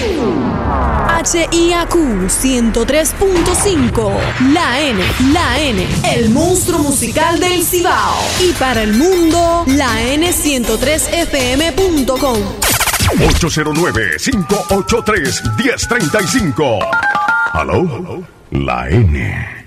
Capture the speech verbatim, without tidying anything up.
H I A Q ciento tres punto cinco, la N, la N, el monstruo musical del Cibao. Y para el mundo, la N ciento tres F M punto com. ocho cero nueve, cinco ocho tres, uno cero tres cinco. ¿Aló? La N.